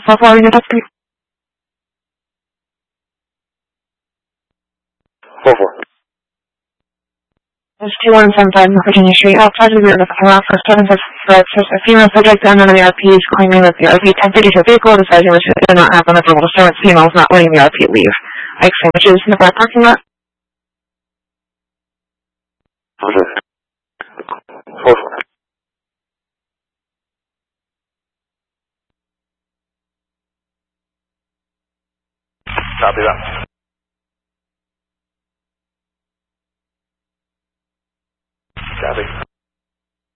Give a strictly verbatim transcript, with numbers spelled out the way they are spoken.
Four four unit up three. Four four. There's two one seven five Virginia Street. Outside of the rear of the camera for seven six threats. There's a female subject and none of the R Ps claiming that the R P ten thirty-two vehicle decided which did not have an approval disturbance. Female is not letting the R P leave. I explain which is in the back parking lot. Okay. Four four. Copy that.